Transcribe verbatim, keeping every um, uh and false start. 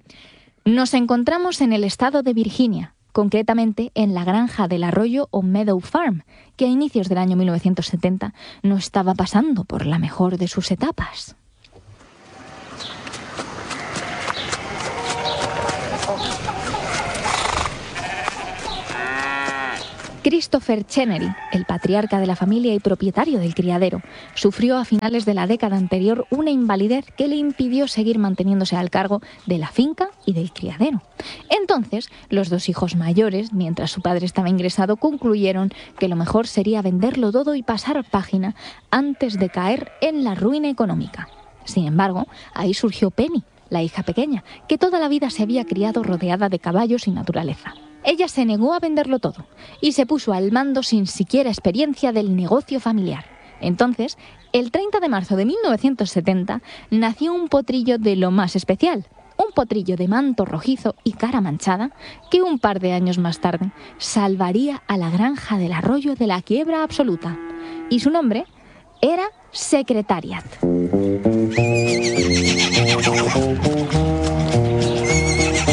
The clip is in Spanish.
Nos encontramos en el estado de Virginia, concretamente en la granja del arroyo o Meadow Farm, que a inicios del año mil novecientos setenta no estaba pasando por la mejor de sus etapas. Christopher Chenery, el patriarca de la familia y propietario del criadero, sufrió a finales de la década anterior una invalidez que le impidió seguir manteniéndose al cargo de la finca y del criadero. Entonces, los dos hijos mayores, mientras su padre estaba ingresado, concluyeron que lo mejor sería venderlo todo y pasar página antes de caer en la ruina económica. Sin embargo, ahí surgió Penny, la hija pequeña, que toda la vida se había criado rodeada de caballos y naturaleza. Ella se negó a venderlo todo y se puso al mando sin siquiera experiencia del negocio familiar. Entonces, el treinta de marzo de mil novecientos setenta, nació un potrillo de lo más especial, un potrillo de manto rojizo y cara manchada que un par de años más tarde salvaría a la granja del arroyo de la quiebra absoluta. Y su nombre era Secretariat.